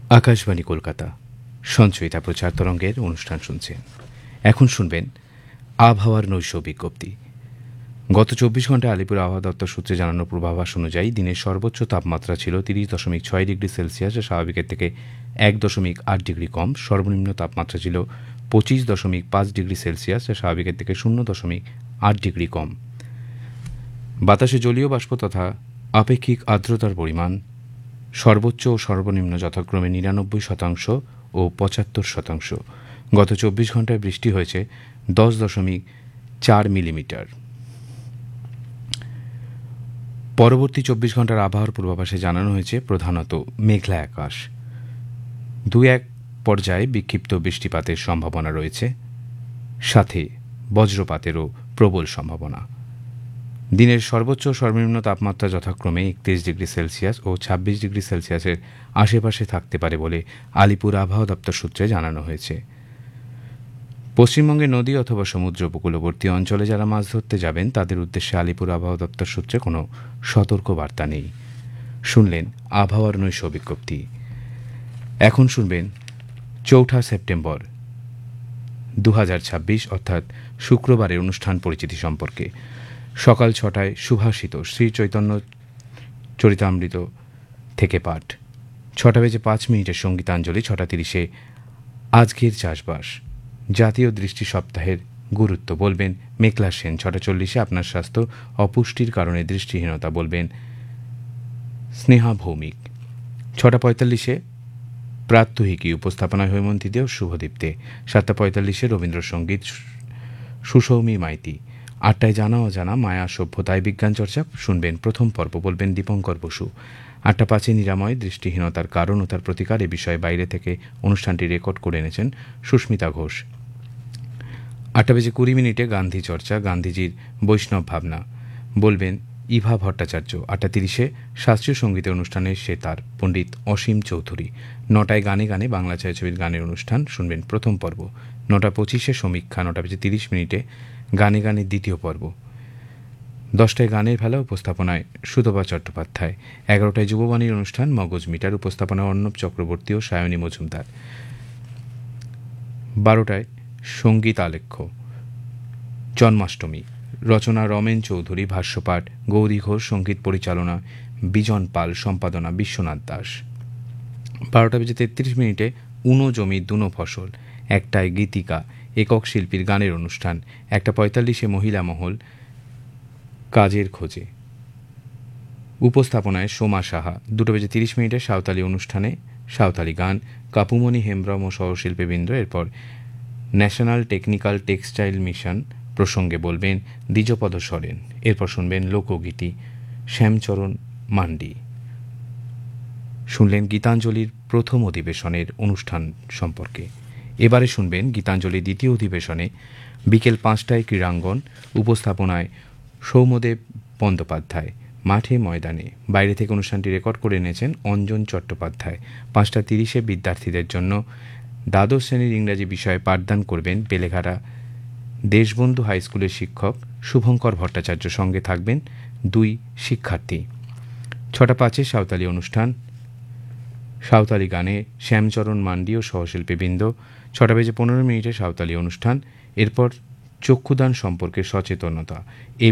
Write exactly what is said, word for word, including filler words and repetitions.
আকাশবাণী কলকাতা সঞ্চয়িতা প্রচার তরঙ্গের অনুষ্ঠান শুনছেন। এখন শুনবেন আবহাওয়ার নৈশ বিজ্ঞপ্তি। গত চব্বিশ ঘন্টায় আলিপুর আবহাওয়া দপ্তর সূত্রে জানানো পূর্বাভাস অনুযায়ী দিনের সর্বোচ্চ তাপমাত্রা ছিল তিরিশ দশমিক ছয় ডিগ্রি সেলসিয়াস, যা স্বাভাবিকের থেকে এক দশমিক আট ডিগ্রি কম। সর্বনিম্ন তাপমাত্রা ছিল পঁচিশ দশমিক পাঁচ ডিগ্রি সেলসিয়াস, যা স্বাভাবিকের থেকে শূন্য দশমিক আট ডিগ্রি কম। বাতাসে জলীয় বাষ্প তথা আপেক্ষিক আর্দ্রতার পরিমাণ সর্বোচ্চ ও সর্বনিম্ন যথাক্রমে নিরানব্বই শতাংশ ও পঁচাত্তর শতাংশ। গত চব্বিশ ঘন্টায় বৃষ্টি হয়েছে দশ দশমিক চার মিলিমিটার। পরবর্তী চব্বিশ ঘন্টার আবহাওয়ার পূর্বাভাসে জানানো হয়েছে প্রধানত মেঘলা আকাশ, দুই এক পর্যায়ে বিক্ষিপ্ত বৃষ্টিপাতের সম্ভাবনা রয়েছে, সাথে বজ্রপাতেরও প্রবল সম্ভাবনা। দিনের সর্বোচ্চ ও সর্বনিম্ন তাপমাত্রা যথাক্রমে একত্রিশ ডিগ্রি সেলসিয়াস ও ছাব্বিশ ডিগ্রি সেলসিয়াসের আশেপাশে থাকতে পারে বলে আলিপুর আবহাওয়া দপ্তর সূত্রে জানানো হয়েছে। পশ্চিমবঙ্গের নদী অথবা সমুদ্র উপকূলবর্তী অঞ্চলে যারা মাছ ধরতে যাবেন তাদের উদ্দেশ্যে আলিপুর আবহাওয়া দপ্তর সূত্রে কোনো সতর্ক বার্তা নেই। শুনলেন আবহাওয়ার নৈশ বিজ্ঞপ্তি। এখন শুনবেন চৌঠা সেপ্টেম্বর দু হাজার ছাব্বিশ অর্থাৎ শুক্রবারের অনুষ্ঠান পরিচিতি সম্পর্কে। সকাল ছটায় সুভাষিত শ্রী চৈতন্য চরিতামৃত থেকে পাঠ, ছটা বেজে পাঁচ মিনিটের সঙ্গীতাঞ্জলি, ছটা তিরিশে আজকের চাষবাস, জাতীয় দৃষ্টি সপ্তাহের গুরুত্ব বলবেন মেঘলা সেন, ছটা চল্লিশে আপনার স্বাস্থ্য অপুষ্টির কারণে দৃষ্টিহীনতা বলবেন স্নেহা ভৌমিক, ছটা পঁয়তাল্লিশে প্রাত্যহিকী উপস্থাপনায় হৈমন্তী দে ও শুভদীপ দে, সাতটা পঁয়তাল্লিশে রবীন্দ্রসঙ্গীত সুসৌমী মাইতি, আটটায় জানা অজানা মায়া সভ্যতায় বিজ্ঞান চর্চা শুনবেন প্রথম পর্ব, বলবেন দীপঙ্কর বসু, আটটা পাঁচে নিরাময় দৃষ্টিহীনতার কারণ ও তার প্রতিকার এ বিষয়ে বাইরে থেকে অনুষ্ঠানটি রেকর্ড করে এনেছেন সুস্মিতা ঘোষ। আটটা বেজে কুড়ি মিনিটে গান্ধী চর্চা গান্ধীজির বৈষ্ণব ভাবনা বলবেন ইভা ভট্টাচার্য, আটটা তিরিশে শাস্ত্রীয় সঙ্গীতের অনুষ্ঠানে সে তার পণ্ডিত অসীম চৌধুরী, নটায় গানে গানে বাংলা ছায়াছবির গানের অনুষ্ঠান শুনবেন প্রথম পর্ব, নটা পঁচিশে সমীক্ষা, নটা বেজে তিরিশ মিনিটে গানে গানে দ্বিতীয় পর্ব, দশটায় গানের ভেলা উপস্থাপনায় সুতপা চট্টোপাধ্যায়, এগারোটায় যুববাণীর অনুষ্ঠান মগজ মিটার উপস্থাপনায় অর্ণব চক্রবর্তী ও সায়নী মজুমদার, বারোটায় সঙ্গীত আলেখ্য জন্মাষ্টমী, রচনা রমেন চৌধুরী, ভাষ্যপাঠ গৌরী ঘোষ, সঙ্গীত পরিচালনা বিজন পাল, সম্পাদনা বিশ্বনাথ দাস, বারোটা বেজে তেত্রিশ মিনিটে উনো জমি দুনো ফসল, একটায় গীতিকা একক শিল্পীর গানের অনুষ্ঠান, একটা পঁয়তাল্লিশে মহিলা মহল কাজের খোঁজে উপস্থাপনায় সোমা সাহা, দুটো বেজে তিরিশ মিনিটে সাঁওতালি অনুষ্ঠানে সাঁওতালি গান কাপুমণি হেমব্রম ও সহশিল্পীবৃন্দ, এরপর ন্যাশনাল টেকনিক্যাল টেক্সটাইল মিশন প্রসঙ্গে বলবেন দ্বিজপদ সরেন, এরপর শুনবেন লোকগীতি শ্যামচরণ মান্ডি। শুনলেন গীতাঞ্জলির প্রথম অধিবেশনের অনুষ্ঠান সম্পর্কে। এবারে শুনবেন গীতাঞ্জলির দ্বিতীয় অধিবেশনে বিকেল পাঁচটায় ক্রীড়াঙ্গন উপস্থাপনায় সৌম্যদেব বন্দ্যোপাধ্যায়, মাঠে ময়দানে বাইরে থেকে অনুষ্ঠানটি রেকর্ড করে এনেছেন অঞ্জন চট্টোপাধ্যায়। পাঁচটা তিরিশে বিদ্যার্থীদের জন্য দ্বাদশ শ্রেণীর ইংরাজি বিষয়ে পাঠদান করবেন বেলেঘাটা দেশবন্ধু হাইস্কুলের শিক্ষক শুভঙ্কর ভট্টাচার্য, সঙ্গে থাকবেন দুই শিক্ষার্থী। ছটা পাঁচে সাঁওতালি অনুষ্ঠান সাঁওতালি গানে শ্যামচরণ মান্ডি ও সহশিল্পীবৃন্দ, ছটা বেজে পনেরো মিনিটে সাঁওতালি অনুষ্ঠান, এরপর চক্ষুদান সম্পর্কে সচেতনতা